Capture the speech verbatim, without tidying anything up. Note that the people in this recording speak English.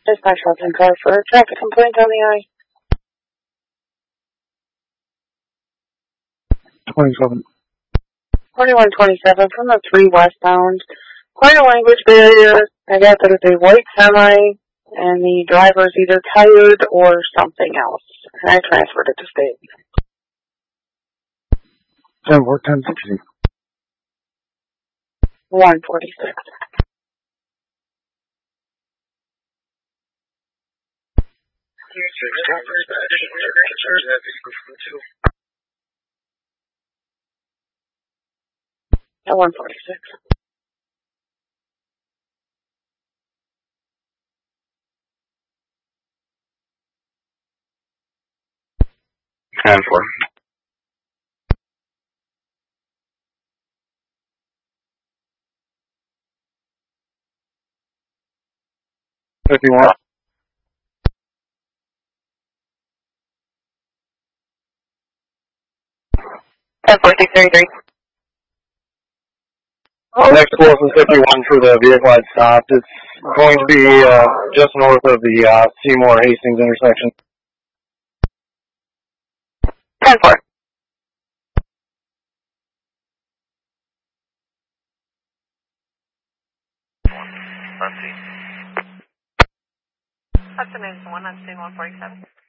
Dispatch Hudson car for a traffic complaint on the I. twenty-seven. twenty-one twenty-seven from the three westbound. Quite a language barrier. I got that it's a white semi, and the driver's either tired or something else. And I transferred it to state. ten four, ten sixty. one forty-six. At one forty-six. ten four. fifty-one. ten four six thirty-three. Next close is fifty-one for the vehicle I'd stopped. It's going to be uh, just north of the uh, Seymour Hastings intersection. ten four. Let's see. That's the name of the one. That's one forty-seven.